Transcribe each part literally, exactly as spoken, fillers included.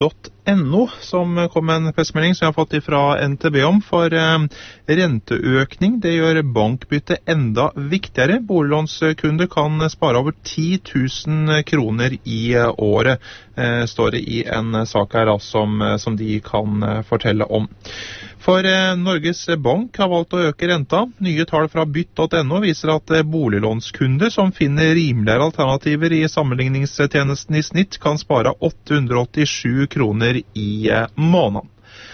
.no, som kom med en pressemelding som jeg har fått fra N T B om, for eh, renteøkning, det gjør bankbytte enda viktigere. Boliglånskunder kan spare over ti tusen kroner i eh, året, eh, står det i en sak her da, som, som de kan eh, fortelle om. For eh, Norges Bank har valgt å øke renta. Nye tall fra bytt.no viser at eh, boliglånskunder som finner rimeligere alternativer i sammenligningstjenesten i snitt kan spare åtte hundre åttisju kroner i eh, måneden.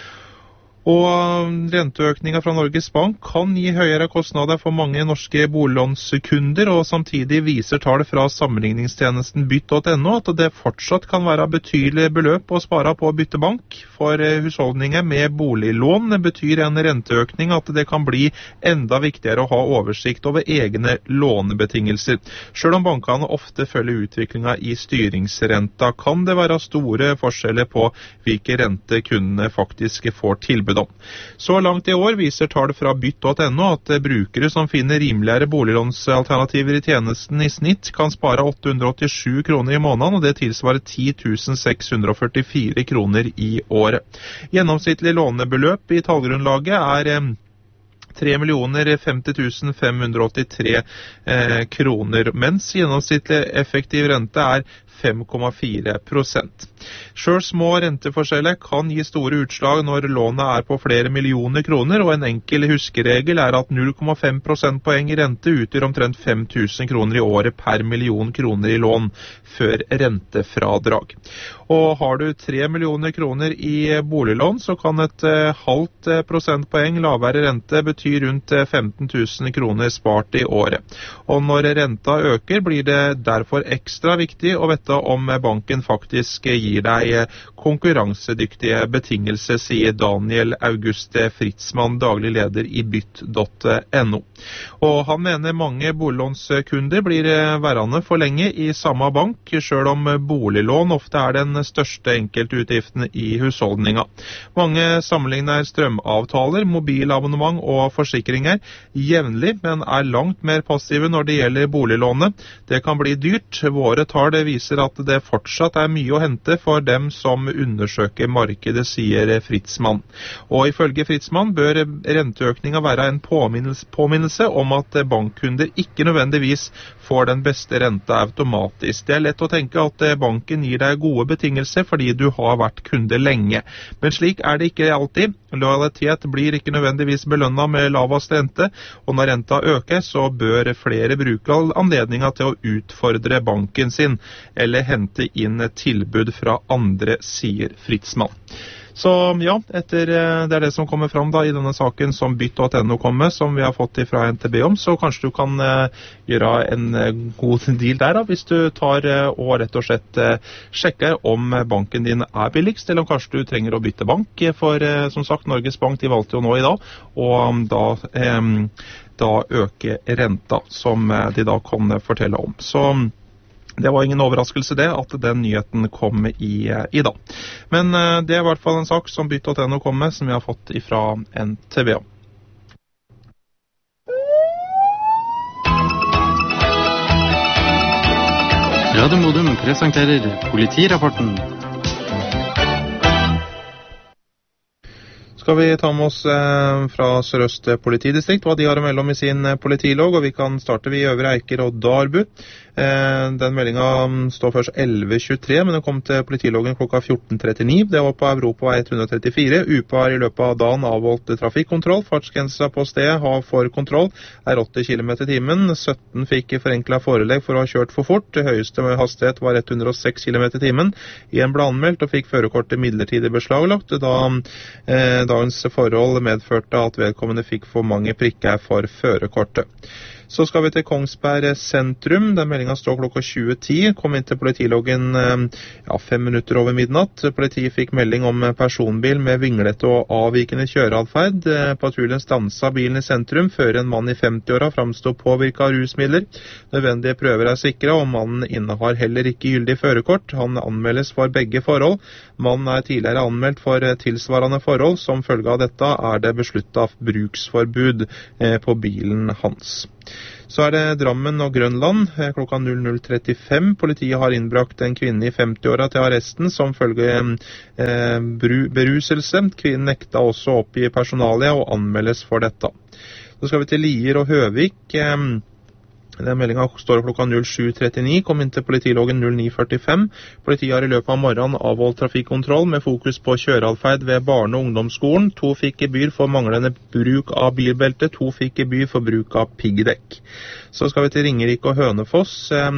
Og renteøkningen fra Norges Bank kan gi høyere kostnader for mange norske boliglånskunder, og samtidig viser tall fra sammenligningstjenesten bytt.no at det fortsatt kan være betydelige beløp å spare på å bytte bank. For husholdninger med boliglån betyr en renteøkning at det kan bli enda viktigere å ha oversikt over egne lånebetingelser. Selv om bankene ofte følger utviklingen i styringsrenta, kan det være store forskjeller på hvilke rente kundene faktisk får tilbud. Så langt i år viser tall fra bytt.no at brukere som finner rimeligere boliglånsalternativer i tjenesten i snitt kan spare åtte hundre åttisju kroner i måneden, og det tilsvarer ti tusen seks hundre førtifire kroner i året. Gjennomsnittlig lånebeløp i tallgrunnlaget er tre millioner femti tusen fem hundre åttitre eh, kroner, mens gjennomsnittlig effektiv rente er fem komma fire prosent. Selv små renteforskjeller kan gi store utslag når lånet er på flere millioner kroner, og en enkel huskeregel er at null komma fem prosentpoeng i rente utgjør omtrent fem tusen kroner i året per million kroner i lån før rentefradrag. Og har du tre millioner kroner i boliglån, så kan et eh, halvt prosentpoeng lavere rente bety rundt femten tusen kroner spart i året. Og når renta øker, blir det derfor ekstra viktig å vite om banken faktisk gir deg konkurransedyktige betingelser, sier Daniel Auguste Fritzmann, daglig leder i bytt.no. Og han mener mange boliglånskunder blir værende for lenge i samme bank, selv om boliglån ofte er den største enkeltutgiften i husholdninga. Mange sammenligner strømavtaler, mobilabonnement og forsikringer jevnlig, men er langt mer passive når det gjelder boliglånet. Det kan bli dyrt. Våre tall viser at det fortsatt er mye å hente for dem som undersøker markedet, sier Fritzmann. Og ifølge Fritzmann bør renteøkningen være en påminnelse, påminnelse om at bankkunder ikke nødvendigvis får den beste renta automatisk. Det er lett å tenke at banken gir deg gode betingelser fordi du har vært kunde lenge. Men slik er det ikke alltid. Lojalitet blir ikke nødvendigvis belønnet med lavest rente, og når renta øker, så bør flere bruke anledningen til å utfordre banken sin, eller hente inn et tilbud fra andre, sier Fritzmann. Så ja, etter, det er det som kommer fram da i denne saken som bytt.no kommer, som vi har fått fra N T B om, så kanskje du kan uh, gjøre en uh, god deal der da, hvis du tar uh, og rett og slett uh, sjekker om banken din er billigst, eller om kanskje du trenger å bytte bank, for uh, som sagt, Norges Bank de valgte jo nå i dag, og um, da, um, da øke renta, som uh, de da kan fortelle om. Så det var ingen overraskelse det, at den nyheten kom i, i dag. Men uh, det er i hvert fall en sak som bytt.no kom med, som vi har fått fra N T B. Radio Modum presenterer politirapporten. Skal vi ta med oss eh, fra Sør-Øst politidistrikt, hva de har å melde om i sin eh, politilog, og vi kan starte ved Øvre Eiker og Darbu. Eh, den meldingen står først elleve tjuetre, men den kom til politilogen klokka fjorten trettini. Det var på Europa ett hundre trettifire. U P A har i løpet av dagen avholdt trafikkontroll. Fartsgrensa på stedet har for kontroll er åtti kilometer i timen. sytten fikk forenklet forelegg for å ha kjørt for fort. Det høyeste hastighet var hundre og seks kilometer i timen. En ble anmeldt og fikk førerkortet midlertidig beslaglagt, da eh, dagens forhold medførte at vedkommende fikk for mange prikker for førerkortet. Så skal vi til Kongsberg sentrum. Den meldingen står klokka tjue ti. Kom inn til politiloggen ja, fem minutter over midnatt. Politiet fikk melding om personbil med vinglete og avvikende kjøreadferd. Patruljen stansa bilen i sentrum før en mann i femti-åra framstod påvirket av rusmidler. Nødvendige prøver er sikret, og mannen innehar heller ikke gyldig førerkort. Han anmeldes for begge forhold. Mannen er tidligere anmeldt for tilsvarende forhold. Som følge av dette er det besluttet bruksforbud på bilen hans. Så er det Drammen og Grønland klokka null null trettifem. Politiet har innbrakt en kvinne i femti-åra til arresten som følge eh, beruselse. Kvinnen nekta også å oppgi personalia og anmeldes for dette. Så skal vi til Lier og Høvik. Eh, Den meldingen står klokka null sju trettini, kom inn til politiloggen null ni førtifem. Politiet har i løpet av morgenen avholdt trafikkontroll med fokus på kjøreatferd ved barne- og ungdomsskolen. To fikk gebyr for manglende bruk av bilbelte, to fikk gebyr for bruk av piggdekk. Så skal vi til Ringerike og Hønefoss.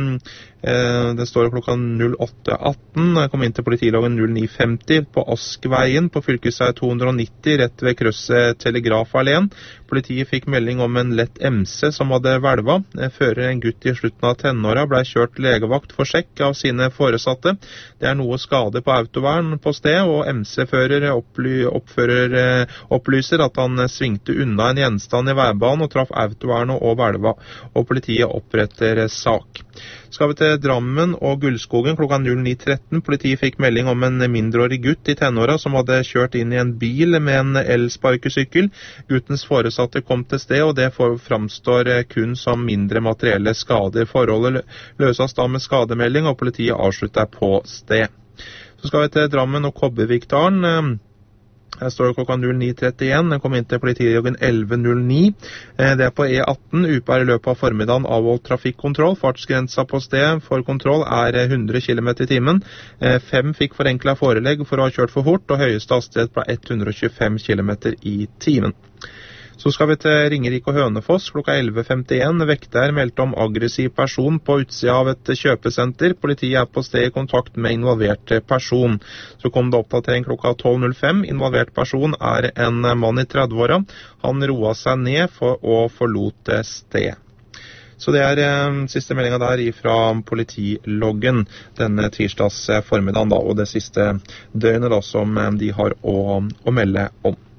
Det står klokka null åtte atten, kom inn til politiloggen null ni femti på Askveien på fylkesvei to hundre nitti, rett ved krysset Telegrafalleen. Politiet fikk melding om en lett M C som hadde hvelva. Fører en gutt i slutten av tenåra ble kjørt legevakt for sjekk av sine foresatte. Det er noe skade på autovern på sted, og M C-fører opply, oppfører, opplyser at han svingte unna en gjenstand i veibanen og traff autovernet og hvelva, og politiet oppretter sak. Skal vi til Drammen og Gullskogen klokka null ni tretten. Politiet fikk melding om en mindreårig gutt i tenåra som hadde kjørt inn i en bil med en elsparkesykkel. Guttens foresatte kom til sted, og det framstår kun som mindre materielle skader. Forholdet løses da med skademelding, og politiet avslutter på sted. Så skal vi til Drammen og Kobbervikdalen. Her står det klokka null ni trettien, den kom inn til politiloggen elleve null ni. Det er på E atten, U P er i løpet av formiddagen avholdt trafikkontroll. Fartsgrensa på sted for kontroll er hundre kilometer i timen. Fem fikk forenklet forelegg for å ha kjørt for fort, og høyeste hastighet ble hundre og tjuefem kilometer i timen. Så skal vi til Ringerike og Hønefoss klokka elleve femtien. Vekter meldte om aggressiv person på utsida av et kjøpesenter. Politiet er på sted i kontakt med involvert person. Så kom det oppdatering klokka tolv null fem. Involvert person er en mann i trettiåra. Han roa seg ned for å forlot sted. Så det er eh, siste meldinga der fra politiloggen denne tirsdags formiddagen da, og det siste døgnet da, som de har å, å melde om.